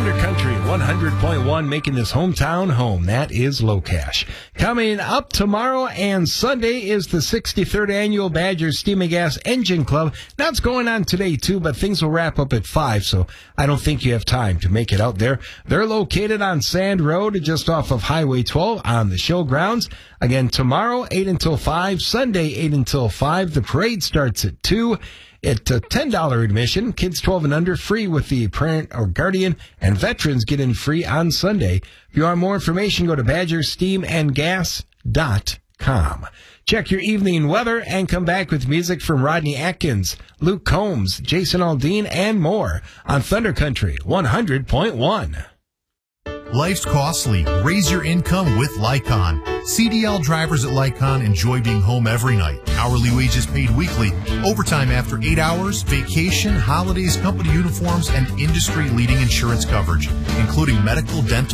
Thunder Country 100.1, making this hometown home. That is Low Cash. Coming up tomorrow and Sunday is the 63rd annual Badger Steam and Gas Engine Club. That's going on today too, but things will wrap up at 5, so I don't think you have time to make it out there. They're located on Sand Road, just off of Highway 12 on the showgrounds. Again, tomorrow 8 until 5, Sunday 8 until 5. The parade starts at 2. At $10 admission, kids 12 and under free with the parent or guardian, and veterans get in free on Sunday. If you want more information, go to badgersteamandgas.com. Check your evening weather and come back with music from Rodney Atkins, Luke Combs, Jason Aldean, and more on Thunder Country 100.1. Life's costly. Raise your income with Lycon. CDL drivers at Lycon enjoy being home every night. Hourly wages paid weekly, overtime after 8 hours, vacation, holidays, company uniforms, and industry-leading insurance coverage, including medical, dental,